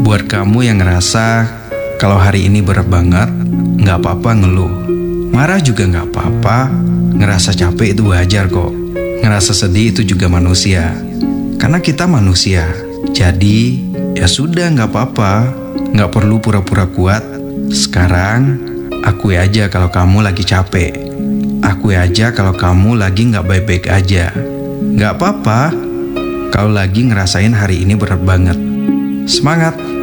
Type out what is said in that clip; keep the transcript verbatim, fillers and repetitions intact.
Buat kamu yang ngerasa kalau hari ini berat banget, gak apa-apa ngeluh. Marah juga gak apa-apa, ngerasa capek itu wajar kok. Ngerasa sedih itu juga manusia. Karena kita manusia. Jadi ya sudah gak apa-apa, gak perlu pura-pura kuat. Sekarang akui aja kalau kamu lagi capek. Akui aja kalau kamu lagi gak baik-baik aja. Gak apa-apa kalau lagi ngerasain hari ini berat banget. Semangat!